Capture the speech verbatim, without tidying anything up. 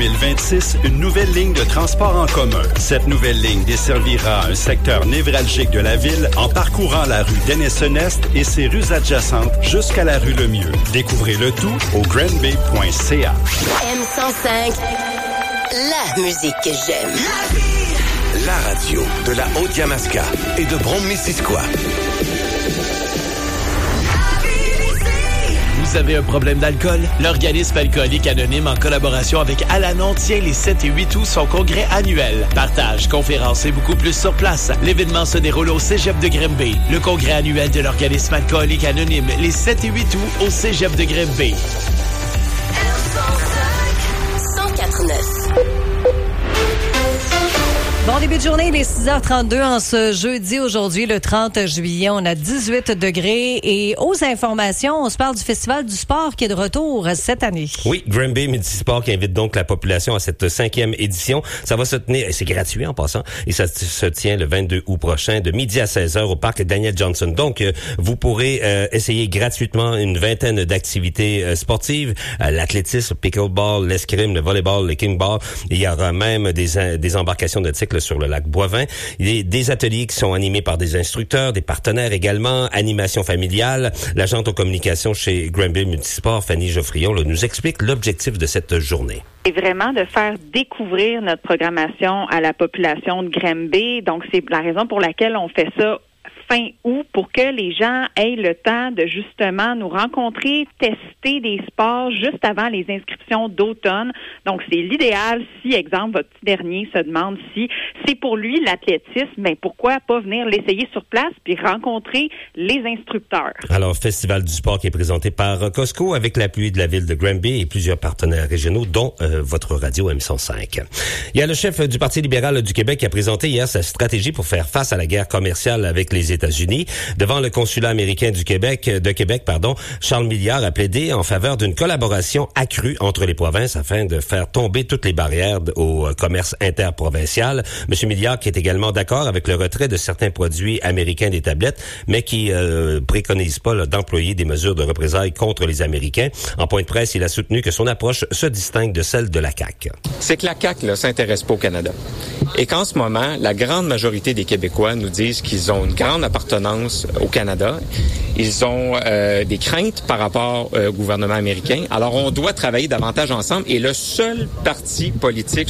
mille vingt-six, une nouvelle ligne de transport en commun. Cette nouvelle ligne desservira un secteur névralgique de la ville en parcourant la rue Denison-Est et ses rues adjacentes jusqu'à la rue Lemieux. Découvrez le tout au granby point c a. M cent cinq, la musique que j'aime. La radio de la Haute-Yamaska et de Brome-Missisquoi. Vous avez un problème d'alcool? L'Organisme alcoolique anonyme, en collaboration avec Alanon, tient les sept et huit août son congrès annuel. Partage, conférences et beaucoup plus sur place. L'événement se déroule au Cégep de Grimby. Le congrès annuel de l'Organisme alcoolique anonyme, les sept et huit août au Cégep de Grimby. cent quatre neuf. Bon début de journée, il est six heures trente-deux en ce jeudi. Aujourd'hui, le trente juillet, on a dix-huit degrés. Et aux informations, on se parle du Festival du sport qui est de retour cette année. Oui, Granby Multisport qui invite donc la population à cette cinquième édition. Ça va se tenir, et c'est gratuit en passant, et ça se tient le vingt-deux août prochain de midi à seize heures au parc Daniel Johnson. Donc, euh, vous pourrez euh, essayer gratuitement une vingtaine d'activités euh, sportives, euh, l'athlétisme, pickleball, l'escrime, le volleyball, le kingball. Il y aura même des, euh, des embarcations de cycle sur le lac Boivin. Il y a des ateliers qui sont animés par des instructeurs, des partenaires également, animation familiale. L'agente aux communications chez Granby Multisport, Fanny Geoffrion, là, nous explique l'objectif de cette journée. C'est vraiment de faire découvrir notre programmation à la population de Granby. Donc, c'est la raison pour laquelle on fait ça fin août, pour que les gens aient le temps de justement nous rencontrer, tester des sports juste avant les inscriptions d'automne. Donc, c'est l'idéal si, exemple, votre petit dernier se demande si c'est pour lui l'athlétisme, mais pourquoi pas venir l'essayer sur place puis rencontrer les instructeurs. Alors, Festival du sport qui est présenté par Costco avec l'appui de la ville de Granby et plusieurs partenaires régionaux, dont euh, votre radio M cent cinq. Il y a le chef du Parti libéral du Québec qui a présenté hier sa stratégie pour faire face à la guerre commerciale avec les États-Unis. Devant le consulat américain du Québec, de Québec, pardon, Charles Milliard a plaidé en faveur d'une collaboration accrue entre les provinces afin de faire tomber toutes les barrières au commerce interprovincial. Monsieur Milliard qui est également d'accord avec le retrait de certains produits américains des tablettes, mais qui euh, préconise pas là, d'employer des mesures de représailles contre les Américains. En point de presse, il a soutenu que son approche se distingue de celle de la C A Q. C'est que la C A Q là, s'intéresse pas au Canada. Et qu'en ce moment, la grande majorité des Québécois nous disent qu'ils ont une grande appartenance au Canada. Ils ont euh, des craintes par rapport euh, au gouvernement américain. Alors, on doit travailler davantage ensemble. Et le seul parti politique